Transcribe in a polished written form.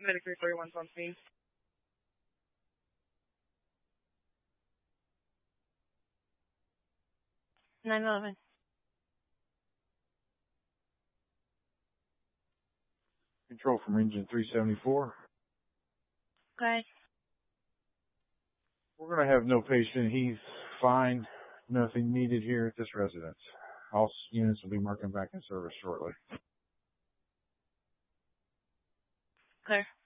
Medic 341's on scene. (911). Control from Region 374. Okay. We're going to have no patient. He's fine. Nothing needed here at this residence. All units will be marking back in service shortly. Clear.